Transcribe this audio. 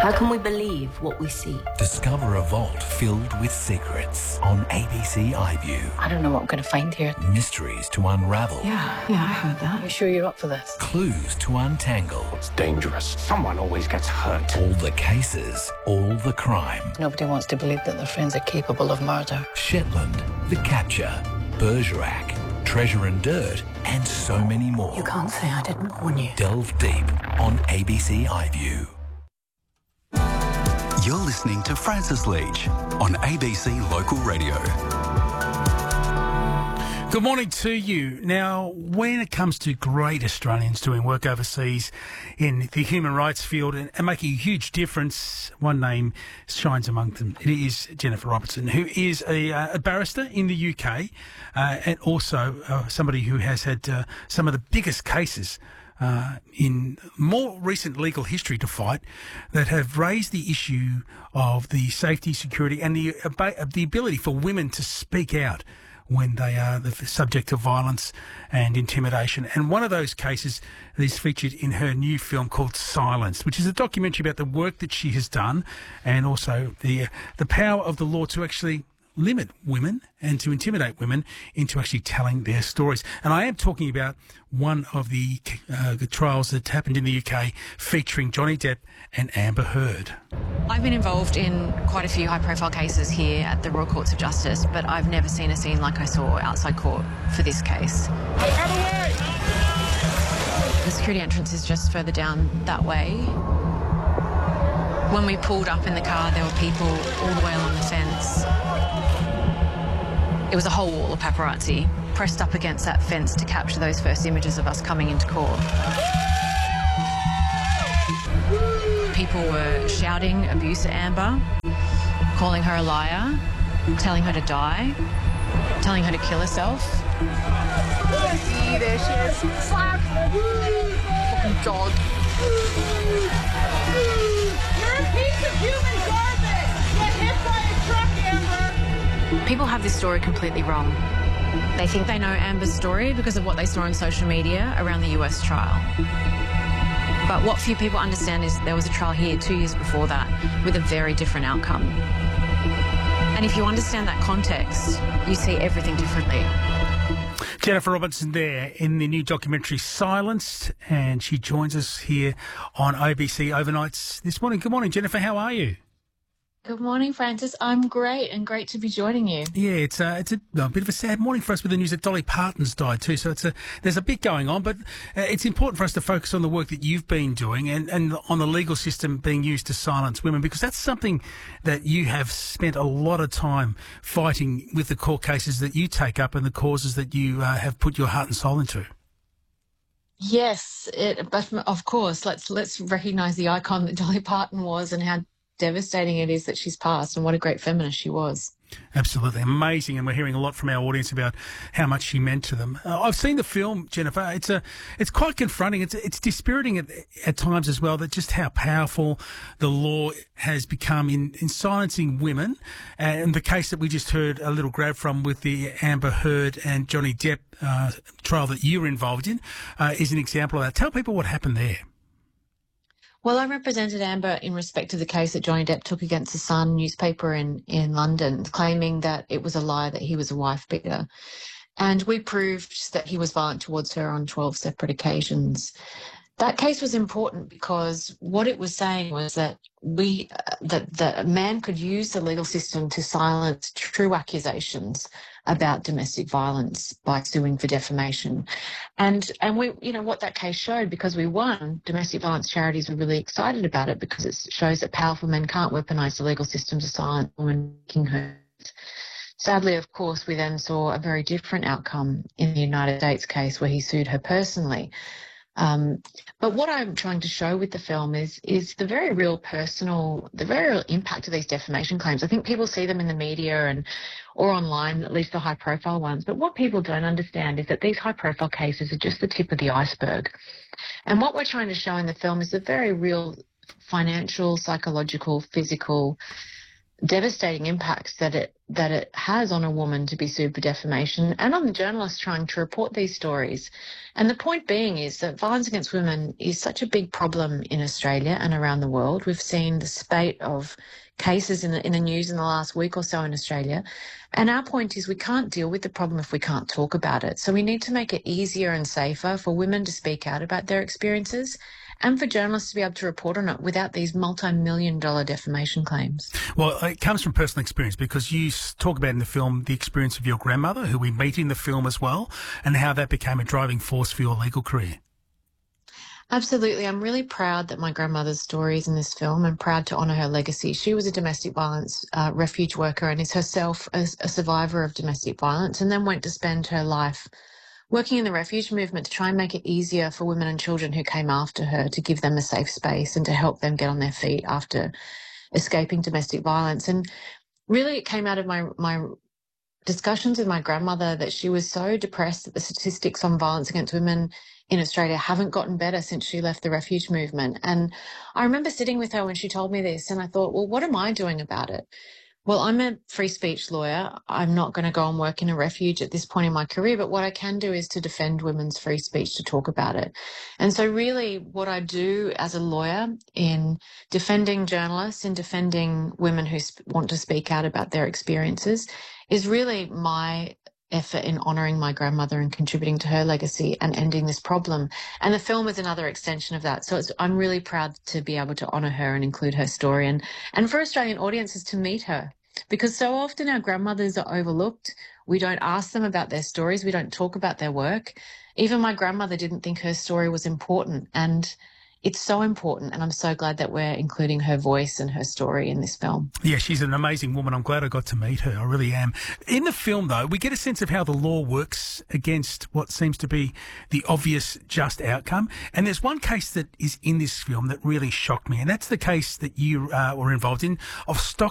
How can we believe what we see? Discover a vault filled with secrets on ABC iView. I don't know what I'm going to find here. Mysteries to unravel. Yeah, I heard that. You sure you're up for this? Clues to untangle. It's dangerous. Someone always gets hurt. All the cases, all the crime. Nobody wants to believe that their friends are capable of murder. Shetland, The Capture, Bergerac, Treasure and Dirt, and so many more. You can't say I didn't warn you. Delve deep on ABC iView. You're listening to Francis Leach on ABC Local Radio. Good morning to you. Now, when it comes to great Australians doing work overseas in the human rights field and making a huge difference, one name shines among them. It is Jennifer Robertson, who is a barrister in the UK and also somebody who has had some of the biggest cases in more recent legal history to fight that have raised the issue of the safety, security and the ability for women to speak out when they are the subject of violence and intimidation. And one of those cases is featured in her new film called Silenced, which is a documentary about the work that she has done and also the power of the law to actually limit women and to intimidate women into actually telling their stories. And I am talking about one of the trials that happened in the UK featuring Johnny Depp and Amber Heard. I've been involved in quite a few high-profile cases here at the Royal Courts of Justice, but I've never seen a scene like I saw outside court for this case. The security entrance is just further down that way. When we pulled up in the car, there were people all the way along the fence. It was a whole wall of paparazzi pressed up against that fence to capture those first images of us coming into court. People were shouting abuse at Amber, calling her a liar, telling her to die, telling her to kill herself. See, there she is. Slap! Fucking dog. You're a piece of human garbage! Get hit by a truck, Amber! People have this story completely wrong. They think they know Amber's story because of what they saw on social media around the US trial. But what few people understand is there was a trial here 2 years before that with a very different outcome. And if you understand that context, you see everything differently. Jennifer Robertson there in the new documentary Silenced, and she joins us here on ABC Overnights this morning. Good morning, Jennifer. How are you? Good morning, Francis. I'm great, and great to be joining you. Yeah, it's a bit of a sad morning for us with the news that Dolly Parton's died too. So there's a bit going on, but it's important for us to focus on the work that you've been doing and on the legal system being used to silence women, because that's something that you have spent a lot of time fighting with the court cases that you take up and the causes that you have put your heart and soul into. Yes, but of course, let's recognise the icon that Dolly Parton was and how devastating it is that she's passed, and what a great feminist she was. Absolutely amazing, and we're hearing a lot from our audience about how much she meant to them. I've seen the film, Jennifer. It's quite confronting. It's dispiriting at times as well, that just how powerful the law has become in silencing women. And the case that we just heard a little grab from with the Amber Heard and Johnny Depp trial that you were involved in is an example of that. Tell people what happened there. Well, I represented Amber in respect to the case that Johnny Depp took against the Sun newspaper in London, claiming that it was a lie that he was a wife beater. And we proved that he was violent towards her on 12 separate occasions. That case was important because what it was saying was that that a man could use the legal system to silence true accusations about domestic violence by suing for defamation. And we, what that case showed, because we won, domestic violence charities were really excited about it because it shows that powerful men can't weaponise the legal system to silence women making hurt. Sadly, of course, we then saw a very different outcome in the United States case where he sued her personally. But what I'm trying to show with the film is the very real impact of these defamation claims. I think people see them in the media or online, at least the high-profile ones. But what people don't understand is that these high-profile cases are just the tip of the iceberg. And what we're trying to show in the film is the very real financial, psychological, physical devastating impacts that it has on a woman to be sued for defamation and on the journalists trying to report these stories. And the point being is that violence against women is such a big problem in Australia and around the world. We've seen the spate of cases in the news in the last week or so in Australia. And our point is we can't deal with the problem if we can't talk about it. So we need to make it easier and safer for women to speak out about their experiences and for journalists to be able to report on it without these multi-million-dollar defamation claims. Well, it comes from personal experience because you talk about in the film the experience of your grandmother, who we meet in the film as well, and how that became a driving force for your legal career. Absolutely. I'm really proud that my grandmother's story is in this film and proud to honour her legacy. She was a domestic violence refuge worker and is herself a survivor of domestic violence, and then went to spend her life working in the refuge movement to try and make it easier for women and children who came after her, to give them a safe space and to help them get on their feet after escaping domestic violence. And really it came out of my discussions with my grandmother that she was so depressed that the statistics on violence against women in Australia haven't gotten better since she left the refuge movement. And I remember sitting with her when she told me this, and I thought, well, what am I doing about it? Well, I'm a free speech lawyer. I'm not going to go and work in a refuge at this point in my career, but what I can do is to defend women's free speech, to talk about it. And so really what I do as a lawyer in defending journalists, in defending women who want to speak out about their experiences, is really my effort in honouring my grandmother and contributing to her legacy and ending this problem. And the film is another extension of that. So I'm really proud to be able to honour her and include her story, and for Australian audiences to meet her. Because so often our grandmothers are overlooked. We don't ask them about their stories. We don't talk about their work. Even my grandmother didn't think her story was important. And it's so important, and I'm so glad that we're including her voice and her story in this film. Yeah, she's an amazing woman. I'm glad I got to meet her. I really am. In the film, though, we get a sense of how the law works against what seems to be the obvious just outcome. And there's one case that is in this film that really shocked me, and that's the case that you were involved in of